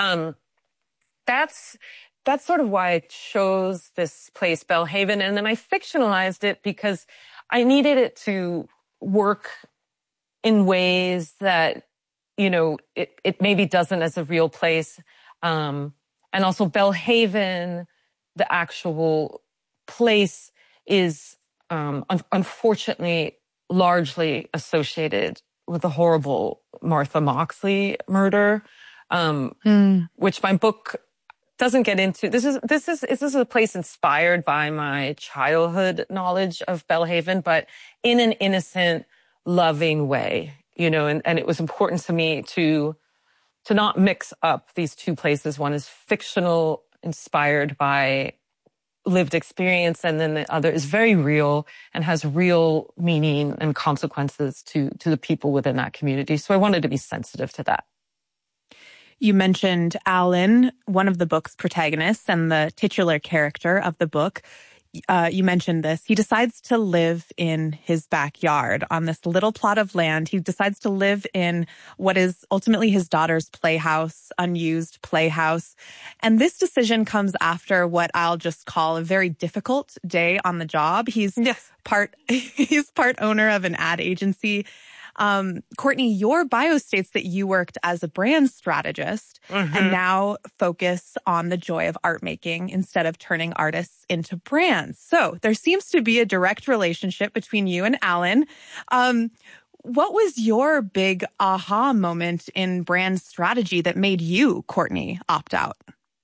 Speaker 15: that's sort of why I chose this place, Bellhaven. And then I fictionalized it because I needed it to work in ways that, it maybe doesn't as a real place. And also Bellhaven, the actual place, is unfortunately largely associated with the horrible Martha Moxley murder, which my book doesn't get into. This is a place inspired by my childhood knowledge of Bellhaven, but in an innocent, loving way, and it was important to me to not mix up these two places. One is fictional, inspired by lived experience, and then the other is very real and has real meaning and consequences to the people within that community. So I wanted to be sensitive to that.
Speaker 14: You mentioned Alan, one of the book's protagonists and the titular character of the book. You mentioned this. He decides to live in his backyard on this little plot of land. He decides to live in what is ultimately his daughter's playhouse, unused playhouse. And this decision comes after what I'll just call a very difficult day on the job. He's part owner of an ad agency. Courtney, your bio states that you worked as a brand strategist and now focus on the joy of art making instead of turning artists into brands. So there seems to be a direct relationship between you and Alan. What was your big aha moment in brand strategy that made you, Courtney, opt out?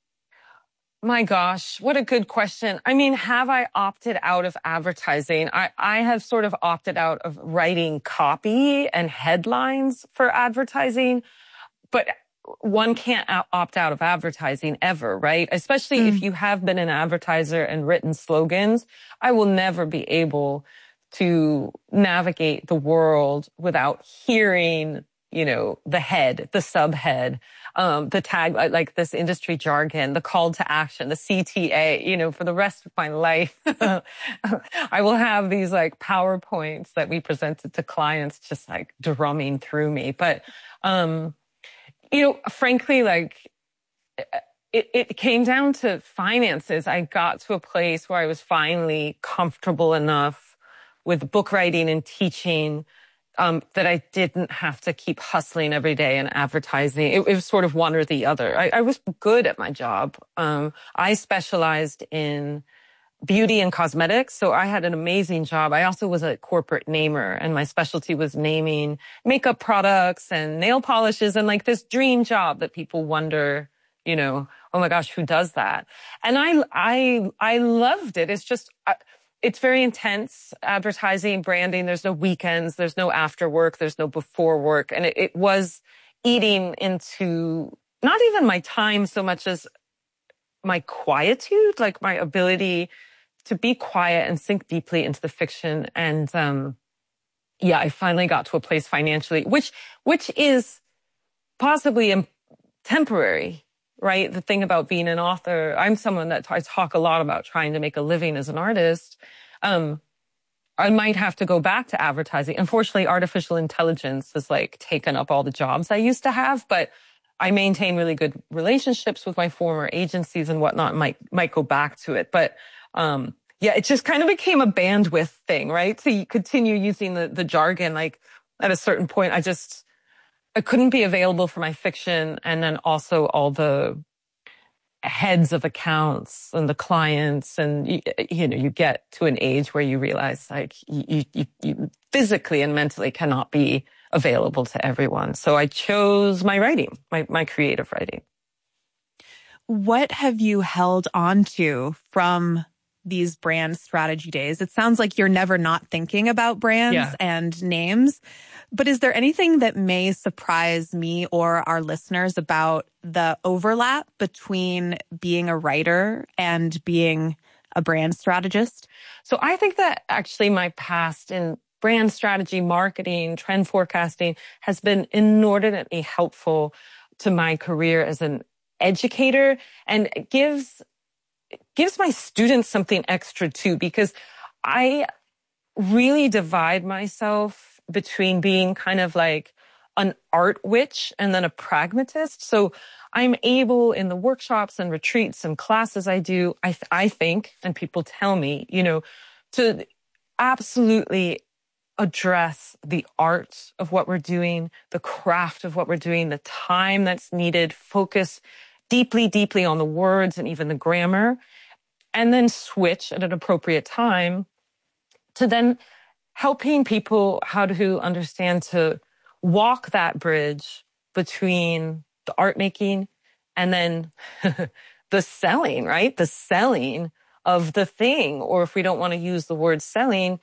Speaker 15: My gosh, what a good question. I mean, have I opted out of advertising? I have sort of opted out of writing copy and headlines for advertising, but one can't opt out of advertising ever, right? Especially if you have been an advertiser and written slogans. I will never be able to navigate the world without hearing, you know, the head, the subhead, the tag, like this industry jargon, the call to action, the CTA, you know, for the rest of my life. I will have these like PowerPoints that we presented to clients just like drumming through me. But, you know, frankly, like it came down to finances. I got to a place where I was finally comfortable enough with book writing and teaching that I didn't have to keep hustling every day and advertising. It was sort of one or the other. I was good at my job. I specialized in beauty and cosmetics, so I had an amazing job. I also was a corporate namer, and my specialty was naming makeup products and nail polishes and like this dream job that people wonder, you know, oh my gosh, who does that? And I loved it. It's just... it's very intense, advertising, branding. There's no weekends. There's no after work. There's no before work. And it was eating into not even my time so much as my quietude, like my ability to be quiet and sink deeply into the fiction. And yeah, I finally got to a place financially, which is possibly temporary. Right? The thing about being an author, I'm someone that I talk a lot about trying to make a living as an artist. I might have to go back to advertising. Unfortunately, artificial intelligence has like taken up all the jobs I used to have, but I maintain really good relationships with my former agencies and whatnot, might go back to it. But, yeah, it just kind of became a bandwidth thing, right? So you continue using the jargon, like at a certain point, I couldn't be available for my fiction, and then also all the heads of accounts and the clients, and you know, you get to an age where you realize like you physically and mentally cannot be available to everyone. So I chose my writing, my creative writing.
Speaker 14: What have you held on to from these brand strategy days? It sounds like you're never not thinking about brands and names, but is there anything that may surprise me or our listeners about the overlap between being a writer and being a brand strategist?
Speaker 15: So I think that actually my past in brand strategy, marketing, trend forecasting has been inordinately helpful to my career as an educator, and it gives my students something extra too, because I really divide myself between being kind of like an art witch and then a pragmatist. So I'm able in the workshops and retreats and classes I do, I think, and people tell me, you know, to absolutely address the art of what we're doing, the craft of what we're doing, the time that's needed, focus deeply, deeply on the words and even the grammar, and then switch at an appropriate time to then helping people how to understand to walk that bridge between the art making and then the selling, right? The selling of the thing, or if we don't want to use the word selling,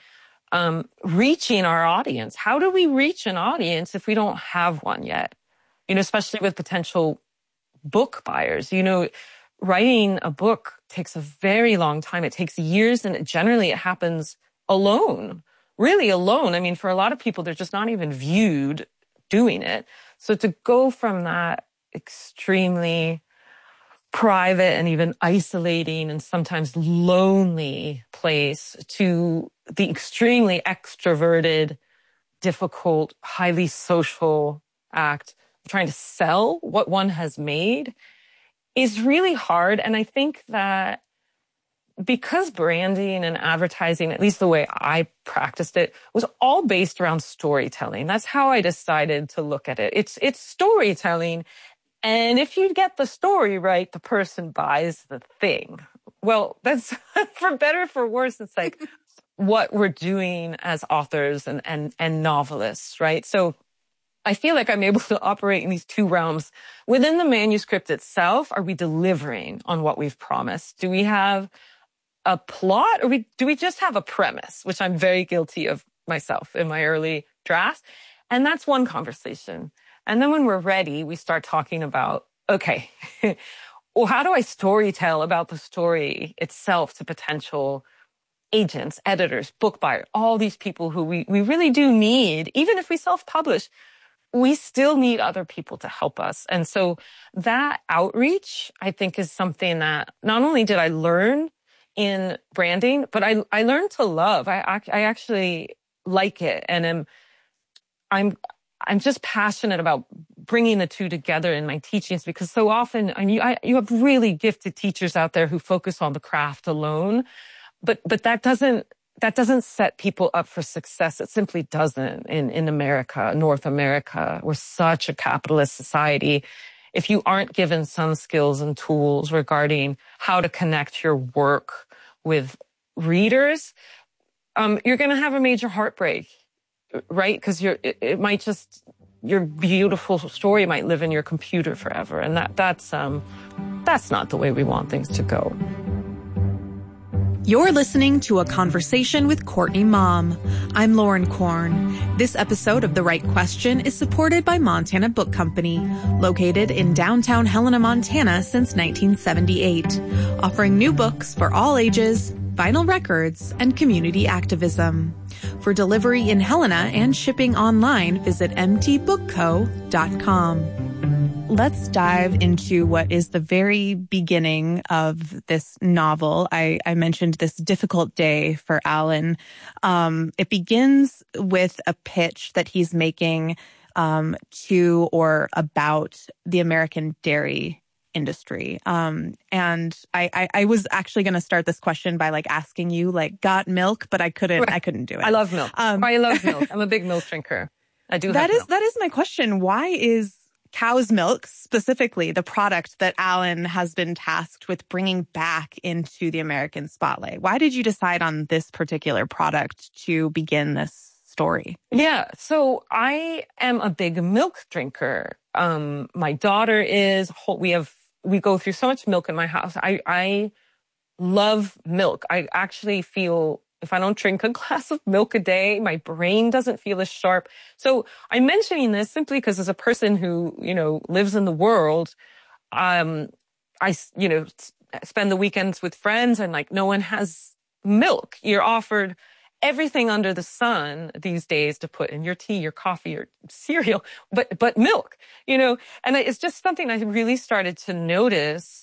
Speaker 15: reaching our audience. How do we reach an audience if we don't have one yet? You know, especially with potential book buyers. You know, writing a book takes a very long time. It takes years, and generally it happens alone, really alone. I mean, for a lot of people, they're just not even viewed doing it. So to go from that extremely private and even isolating and sometimes lonely place to the extremely extroverted, difficult, highly social act of trying to sell what one has made is really hard. And I think that because branding and advertising, at least the way I practiced it, was all based around storytelling. That's how I decided to look at it. It's storytelling. And if you get the story right, the person buys the thing. Well, that's for better or for worse. It's like what we're doing as authors and novelists, right? So I feel like I'm able to operate in these two realms. Within the manuscript itself, are we delivering on what we've promised? Do we have a plot, or do we just have a premise, which I'm very guilty of myself in my early drafts? And that's one conversation. And then when we're ready, we start talking about, okay, well, how do I storytell about the story itself to potential agents, editors, book buyers, all these people who we really do need, even if we self-publish, we still need other people to help us. And so that outreach, I think, is something that not only did I learn in branding, but I learned to love. I actually like it. And I'm just passionate about bringing the two together in my teachings, because so often, you have really gifted teachers out there who focus on the craft alone, but that doesn't set people up for success. It simply doesn't in America, North America. We're such a capitalist society. If you aren't given some skills and tools regarding how to connect your work with readers, you're going to have a major heartbreak, right? Because your beautiful story might live in your computer forever. And that's not the way we want things to go.
Speaker 14: You're listening to A Conversation with Courtney Mom. I'm Lauren Korn. This episode of The Right Question is supported by Montana Book Company, located in downtown Helena, Montana since 1978, offering new books for all ages, vinyl records, and community activism. For delivery in Helena and shipping online, visit mtbookco.com. Let's dive into what is the very beginning of this novel. I mentioned this difficult day for Alan. It begins with a pitch that he's making to or about the American dairy industry. And I was actually going to start this question by asking you got milk, but I couldn't do it.
Speaker 15: I love milk. I love milk. I'm a big milk drinker. I do.
Speaker 14: That is my question. Why is cow's milk, specifically the product that Alan has been tasked with bringing back into the American spotlight? Why did you decide on this particular product to begin this story?
Speaker 15: Yeah, so I am a big milk drinker. My daughter is. We go through so much milk in my house. I love milk. I actually feel if I don't drink a glass of milk a day, my brain doesn't feel as sharp. So I'm mentioning this simply because as a person who, lives in the world, I spend the weekends with friends and no one has milk. You're offered everything under the sun these days to put in your tea, your coffee, your cereal, but milk, and it's just something I really started to notice,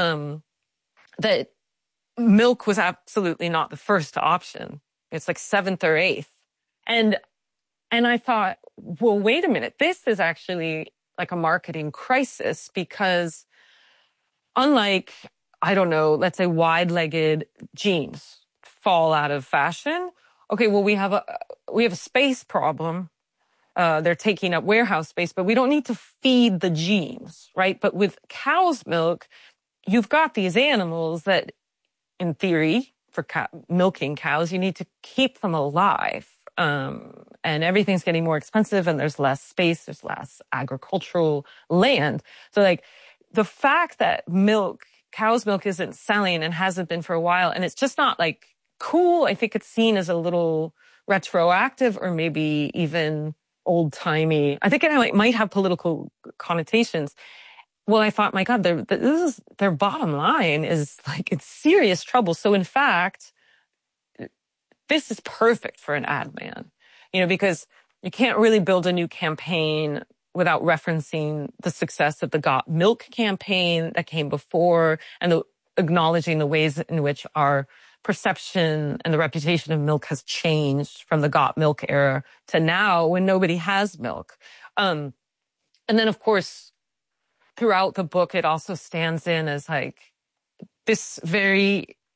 Speaker 15: that milk was absolutely not the first option. It's seventh or eighth. And I thought, well, wait a minute. This is actually a marketing crisis, because unlike, I don't know, let's say wide-legged jeans fall out of fashion. Okay, well, we have a space problem. They're taking up warehouse space, but we don't need to feed the jeans, right? But with cow's milk, you've got these animals that, in theory, for milking cows, you need to keep them alive. And everything's getting more expensive and there's less space, there's less agricultural land. So the fact that cow's milk isn't selling and hasn't been for a while, and it's just not cool. I think it's seen as a little retroactive or maybe even old timey. I think it might have political connotations. Well, I thought, my God, their bottom line is it's serious trouble. So in fact, this is perfect for an ad man, because you can't really build a new campaign without referencing the success of the Got Milk campaign that came before and acknowledging the ways in which our perception and the reputation of milk has changed from the Got Milk era to now when nobody has milk. And then, of course, throughout the book, it also stands in as this very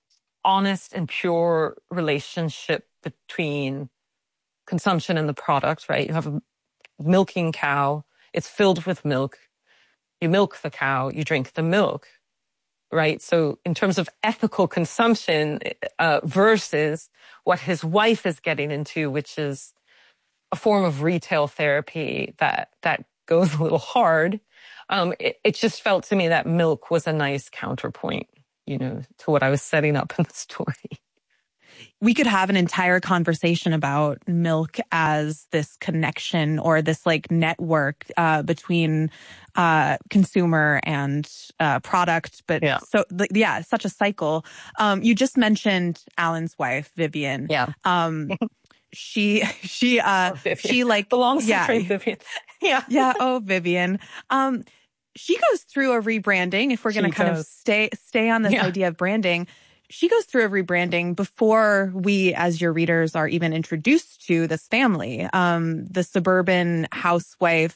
Speaker 15: honest and pure relationship between consumption and the product, right? You have a milking cow. It's filled with milk. You milk the cow. You drink the milk, right? So in terms of ethical consumption versus what his wife is getting into, which is a form of retail therapy that goes a little hard, it just felt to me that milk was a nice counterpoint, to what I was setting up in the story.
Speaker 14: We could have an entire conversation about milk as this connection or this like network between consumer and product. But such a cycle. You just mentioned Alan's wife, Vivian.
Speaker 15: Yeah.
Speaker 14: She like
Speaker 15: the long suffering Vivian. Yeah.
Speaker 14: Yeah. Oh, Vivian. She goes through a rebranding. If we're going to kind of stay on this idea of branding. She goes through a rebranding before we, as your readers, are even introduced to this family. The suburban housewife